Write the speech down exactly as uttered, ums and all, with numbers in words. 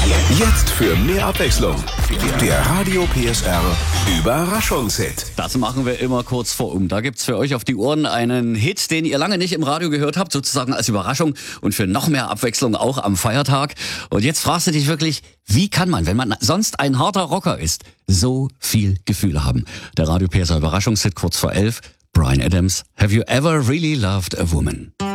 Jetzt für mehr Abwechslung. Der Radio P S R Überraschungshit. Das machen wir immer kurz vor um. Da gibt's für euch auf die Ohren einen Hit, den ihr lange nicht im Radio gehört habt, sozusagen als Überraschung und für noch mehr Abwechslung auch am Feiertag. Und jetzt fragst du dich wirklich, wie kann man, wenn man sonst ein harter Rocker ist, so viel Gefühle haben? Der Radio P S R Überraschungshit kurz vor elf. Bryan Adams, Have You Ever Really Loved a Woman?